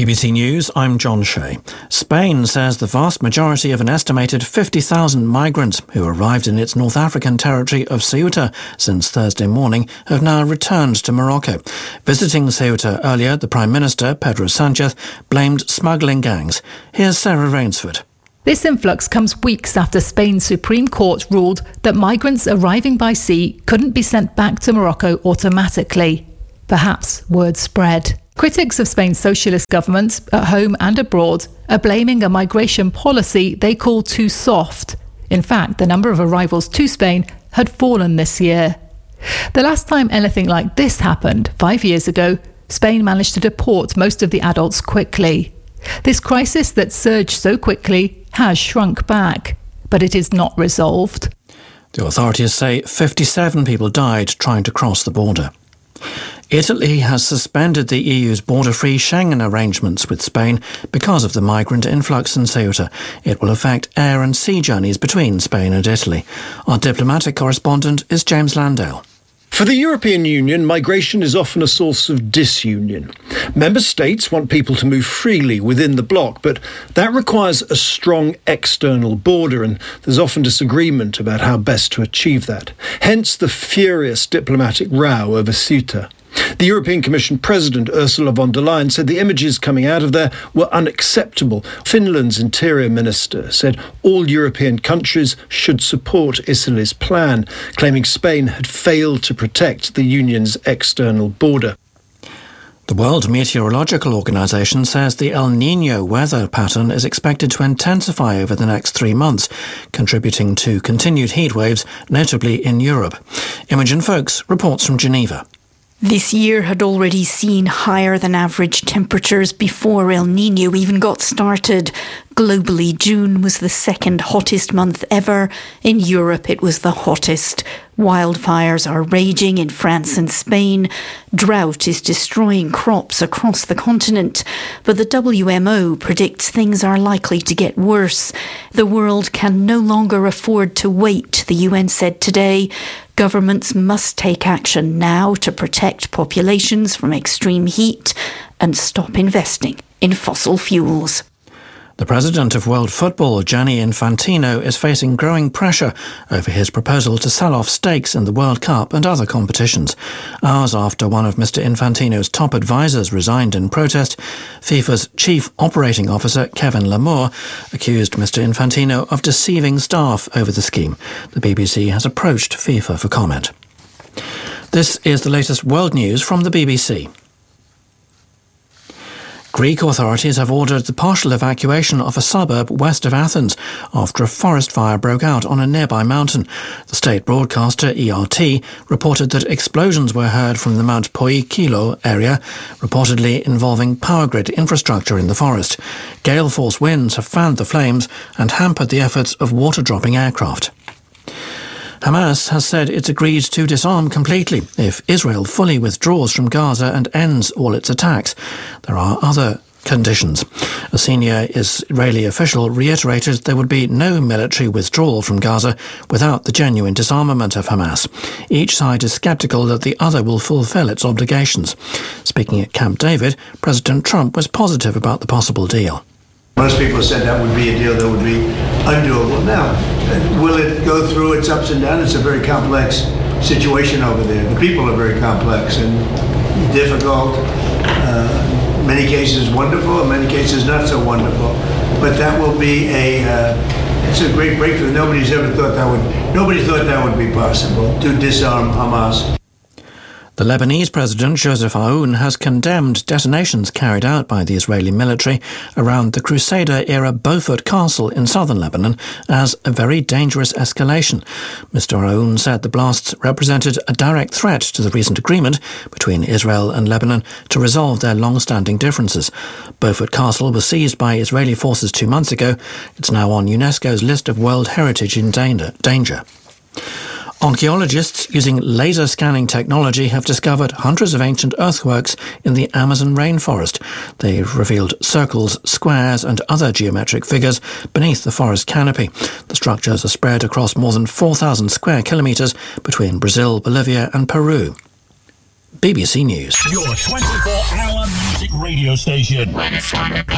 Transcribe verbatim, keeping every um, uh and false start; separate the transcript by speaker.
Speaker 1: B B C News, I'm John Shea. Spain says the vast majority of an estimated fifty thousand migrants who arrived in its North African territory of Ceuta since Thursday morning have now returned to Morocco. Visiting Ceuta earlier, the Prime Minister, Pedro Sánchez, blamed smuggling gangs. Here's Sarah Rainsford.
Speaker 2: This influx comes weeks after Spain's Supreme Court ruled that migrants arriving by sea couldn't be sent back to Morocco automatically. Perhaps word spread. Critics of Spain's socialist government, at home and abroad, are blaming a migration policy they call too soft. In fact, the number of arrivals to Spain had fallen this year. The last time anything like this happened, five years ago, Spain managed to deport most of the adults quickly. This crisis that surged so quickly has shrunk back, but it is not resolved.
Speaker 1: The authorities say fifty-seven people died trying to cross the border. Italy has suspended the E U's border-free Schengen arrangements with Spain because of the migrant influx in Ceuta. It will affect air and sea journeys between Spain and Italy. Our diplomatic correspondent is James Landale.
Speaker 3: For the European Union, migration is often a source of disunion. Member states want people to move freely within the bloc, but that requires a strong external border, and there's often disagreement about how best to achieve that. Hence the furious diplomatic row over Ceuta. The European Commission President Ursula von der Leyen said the images coming out of there were unacceptable. Finland's Interior Minister said all European countries should support Italy's plan, claiming Spain had failed to protect the Union's external border.
Speaker 1: The World Meteorological Organization says the El Niño weather pattern is expected to intensify over the next three months, contributing to continued heat waves, notably in Europe. Imogen Folks reports from Geneva.
Speaker 4: This year had already seen higher than average temperatures before El Niño even got started. Globally, June was the second hottest month ever. In Europe, it was the hottest. Wildfires are raging in France and Spain. Drought is destroying crops across the continent. But the W M O predicts things are likely to get worse. The world can no longer afford to wait, the U N said today. Governments must take action now to protect populations from extreme heat and stop investing in fossil fuels.
Speaker 1: The president of World Football, Gianni Infantino, is facing growing pressure over his proposal to sell off stakes in the World Cup and other competitions. Hours after one of Mister Infantino's top advisers resigned in protest, FIFA's chief operating officer, Kevin Lamour, accused Mister Infantino of deceiving staff over the scheme. The B B C has approached FIFA for comment. This is the latest world news from the B B C. Greek authorities have ordered the partial evacuation of a suburb west of Athens after a forest fire broke out on a nearby mountain. The state broadcaster E R T reported that explosions were heard from the Mount Poikilo area, reportedly involving power grid infrastructure in the forest. Gale force winds have fanned the flames and hampered the efforts of water-dropping aircraft. Hamas has said it's agreed to disarm completely if Israel fully withdraws from Gaza and ends all its attacks. There are other conditions. A senior Israeli official reiterated there would be no military withdrawal from Gaza without the genuine disarmament of Hamas. Each side is sceptical that the other will fulfill its obligations. Speaking at Camp David, President Trump was positive about the possible deal.
Speaker 5: Most people said that would be a deal that would be undoable. Now, will it go through its ups and downs? It's a very complex situation over there. The people are very complex and difficult. Uh, many cases wonderful, in many cases not so wonderful. But that will be a uh, it's a great breakthrough. Nobody's ever thought that would nobody thought that would be possible to disarm Hamas.
Speaker 1: The Lebanese President Joseph Aoun has condemned detonations carried out by the Israeli military around the Crusader-era Beaufort Castle in southern Lebanon as a very dangerous escalation. Mister Aoun said the blasts represented a direct threat to the recent agreement between Israel and Lebanon to resolve their long-standing differences. Beaufort Castle was seized by Israeli forces two months ago. It's now on UNESCO's list of World Heritage in danger. Archaeologists using laser scanning technology have discovered hundreds of ancient earthworks in the Amazon rainforest. They've revealed circles, squares and other geometric figures beneath the forest canopy. The structures are spread across more than four thousand square kilometres between Brazil, Bolivia and Peru. B B C News.
Speaker 6: Your twenty-four hour music radio station.